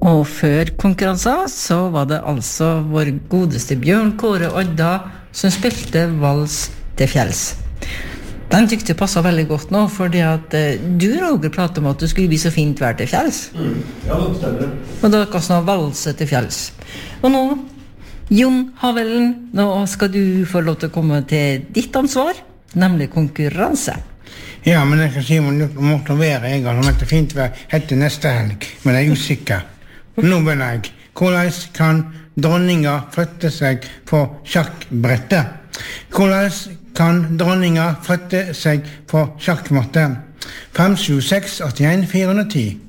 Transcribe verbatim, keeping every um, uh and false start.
Og før konkurransen så var det altså vår godeste Bjørn Kåre Odda som spilte vals til fjells. Den tykte passet veldig godt nå, fordi at eh, du, Roger, pratet om at det skulle bli så fint vær til fjells. Mm. Ja, det stemmer. Og da kan vi valse til fjells. Og nå, Jon Havelen, nå skal du få lov til å komme til ditt ansvar, nemlig konkurranse. Ja, men jeg kan si om det måtte være jeg, om det fint vær etter neste helg, men jeg er usikker. Nå begynner jeg. Hvordan kan dronninger flytte seg på sjakkbrettet? Hvordan kan dronninger flytte seg på sjakkmatte? fem sju seks åtte en fire ti